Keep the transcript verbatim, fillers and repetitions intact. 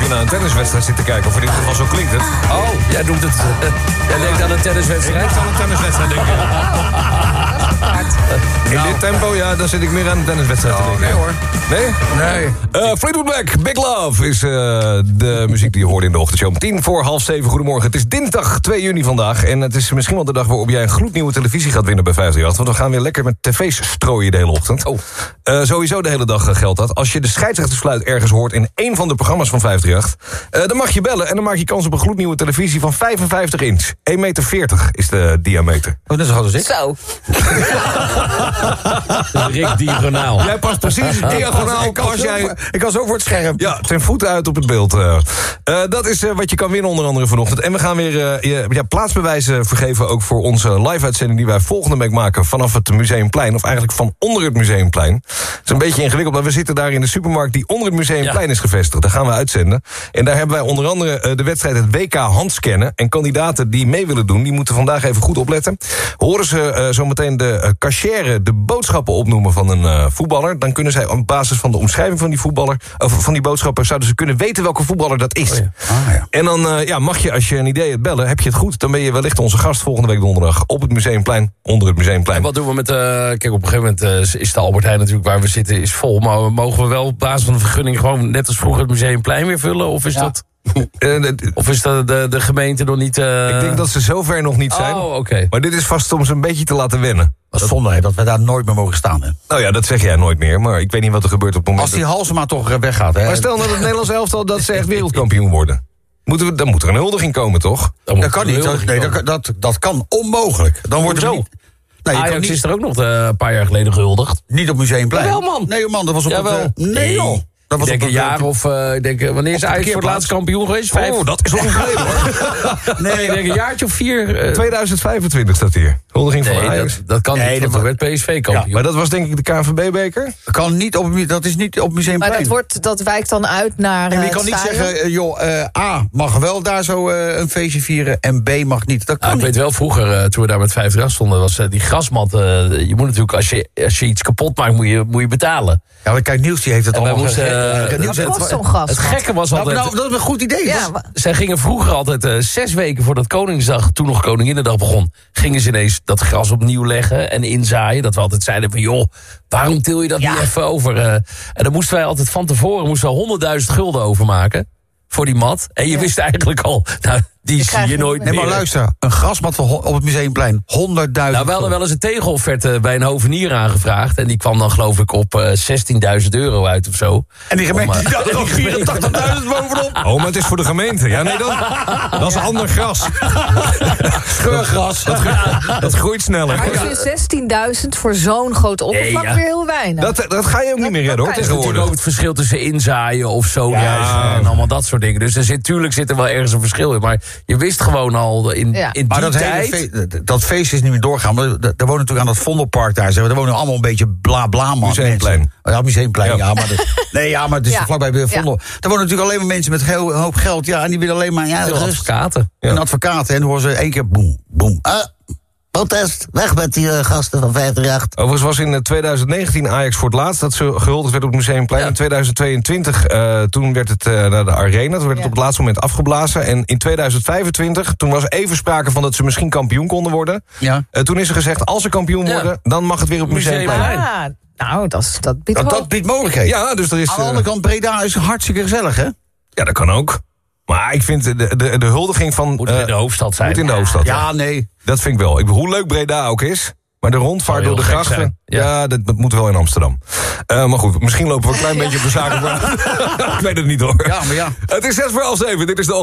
je naar een tenniswedstrijd zit te kijken. Of in dit geval zo klinkt het. Oh, jij noemt het... Uh, jij denkt aan een tenniswedstrijd? Ik denk aan een tenniswedstrijd, denk ik. In dit tempo, ja, dan zit ik meer aan een tenniswedstrijd te denken. Nee hoor. Nee? Nee. Uh, Fleetwood Mac, Big Love is uh, de muziek die je hoorde in de ochtendshow. Om tien voor half zeven, goedemorgen. Het is dinsdag twee juni vandaag. En het is misschien wel de dag waarop jij een gloednieuwe televisie gaat winnen bij vijf drie acht. Want we gaan weer lekker met tv's strooien de hele ochtend. Oh. Uh, sowieso de hele dag uh, geldt dat. Als je de scheidsrechtersfluit ergens hoort in één van de programma's van vijf drie acht... Uh, dan mag je bellen en dan maak je kans op een gloednieuwe televisie van vijfenvijftig inch. één meter veertig is de diameter. Oh, dat is zo groot als ik. Zo. Rick diagonaal. Jij past precies diagonaal. Ik kan, jij... voor, ik kan zo voor het scherm. Ja, ten voeten uit op het beeld. Uh, uh, dat is uh, wat je kan winnen onder andere vanochtend. En we gaan weer uh, je, ja, plaatsbewijzen vergeven ook voor onze live-uitzending die wij volgende week maken vanaf het Museumplein. Of eigenlijk van onder het Museumplein. Het is een beetje ingewikkeld, maar we zitten daar in de supermarkt die onder het Museumplein ja. is gevestigd. Daar gaan we uitzenden. En daar hebben wij onder andere uh, de wedstrijd het W K handscannen. En kandidaten die mee willen doen, die moeten vandaag even goed opletten. Horen ze uh, zometeen de uh, cashier de boodschappen opnoemen van een uh, voetballer, dan kunnen zij op basis van de omschrijving van die voetballer, of van die boodschappen, zouden ze kunnen weten welke voetballer dat is. Oh ja. Ah, ja. En dan uh, ja, mag je, als je een idee hebt, bellen. Heb je het goed, dan ben je wellicht onze gast volgende week donderdag op het Museumplein, onder het Museumplein. En wat doen we met, uh, kijk, op een gegeven moment uh, is de Albert Heijn natuurlijk waar we zitten, is vol. Maar mogen we wel op basis van de vergunning gewoon net als vroeger het Museumplein weer vullen? Of is ja. dat... Uh, of is de, de, de gemeente nog niet... Uh... Ik denk dat ze zover nog niet zijn. Oh, oké. Okay. Maar dit is vast om ze een beetje te laten wennen. Dat is zonde, hè, dat we daar nooit meer mogen staan. Hè? Nou ja, dat zeg jij nooit meer. Maar ik weet niet wat er gebeurt op het moment... Als die Halsema toch weggaat. Hè? Maar stel dat het Nederlands elftal dat ze echt wereldkampioen worden. Moeten we, dan moet er een huldiging komen, toch? Dat, dat kan niet. Dat, nee, dat, dat, dat kan onmogelijk. Dan wordt het niet... Nee, Ajax niet, is er ook nog uh, een paar jaar geleden gehuldigd. Niet op Museumplein. Jawel, man. Nee, man, dat was op Jawel. het... Uh, nee, joh. Dat was ik denk een jaar of... Uh, ik denk, uh, wanneer is Ajax voor het laatst kampioen geweest? Vijf? Oh, dat is lang geleden, hoor. Nee, ik denk een jaartje of vier... Uh, tweeduizend vijfentwintig staat hier. Huldiging nee, van Ajax. Dat, dat kan nee, niet, want dan werd P S V kampioen. Ja, maar dat was denk ik de K N V B-beker? Kan niet op, dat is niet op Museumplein. Maar dat, wordt, dat wijkt dan uit naar uh, en je kan niet stadion. zeggen, uh, joh, uh, A mag wel daar zo uh, een feestje vieren en B mag niet. Dat kan ah, ik niet. weet wel, vroeger, uh, toen we daar met vijf drie acht stonden, was uh, die grasmat... Uh, je moet natuurlijk, als je, als je iets kapot maakt, moet je, moet je betalen. Ja, maar kijk, Niels die heeft het allemaal... Moesten, uh, uh, Niels het, zo'n gas. Het gekke was altijd... Nou, nou, dat is een goed idee. Ja, dus. Zij gingen vroeger altijd, uh, zes weken voordat Koningsdag, toen nog Koninginnedag begon, gingen ze ineens dat gras opnieuw leggen en inzaaien. Dat we altijd zeiden van, joh, waarom til je dat ja. niet even over? Uh, en dan moesten wij altijd van tevoren moesten we honderdduizend gulden overmaken voor die mat. En je ja. wist eigenlijk al, nou, die zie je nooit meer. Nee, maar luister, een grasmat op het Museumplein, honderdduizend. Nou, we hadden wel eens een tegenofferte bij een hovenier aangevraagd. En die kwam dan geloof ik op uh, zestienduizend euro uit of zo. En die gemeente die had er nog vierentachtigduizend bovenop. Oh, maar het is voor de gemeente. Ja, nee, dan, dat is ander gras. Scheurgras. Dat, dat, dat groeit sneller. Maar ik vind zestienduizend voor zo'n groot oppervlak nee, ja. weer heel weinig. Dat, dat ga je ook niet meer redden, hoor, tegenwoordig. Het is ook het verschil tussen inzaaien of zo ja. en allemaal dat soort dingen. Dus er zit, tuurlijk zit er wel ergens een verschil in. Maar je wist gewoon al in, ja. in die maar dat tijd... Fe- dat feest is niet meer doorgaan. Maar er wonen natuurlijk aan dat Vondelpark daar. Daar wonen allemaal een beetje bla bla man. Museumplein. Ja, Museumplein, ja. ja maar de, nee, ja, maar het is ja. vlakbij de Vondel. Ja. Daar wonen natuurlijk alleen maar mensen met een heel hoop geld. Ja, en die willen alleen maar... Ja, Veel advocaten. Ja. En advocaten. En dan horen ze één keer boem, boem. Ah, protest, weg met die uh, gasten van vijf drie acht. Overigens was in twintig negentien Ajax voor het laatst dat ze gehuldigd werd op het Museumplein. Ja. In tweeduizend tweeëntwintig, uh, toen werd het uh, naar de Arena. Toen werd het ja. op het laatste moment afgeblazen. En in tweeduizend vijfentwintig, toen was even sprake van dat ze misschien kampioen konden worden. Ja. Uh, toen is er gezegd, als ze kampioen worden, ja. dan mag het weer op het Museumplein. Ja, nou, dat, dat biedt dat, dat biedt mogelijkheden. Ja, dus er is, aan de andere kant, Breda is hartstikke gezellig, hè? Ja, dat kan ook. Maar ik vind de, de, de huldiging van... Moet uh, in de hoofdstad zijn. Moet in de hoofdstad, ja. ja, nee. Dat vind ik wel. Ik, hoe leuk Breda ook is... Maar de rondvaart door de grachten, ja, ja dat, dat moet wel in Amsterdam. Uh, maar goed, misschien lopen we een klein ja. beetje op de zaken. Ik weet het niet hoor. Ja, maar ja. Het is zes voor half zeven, dit is de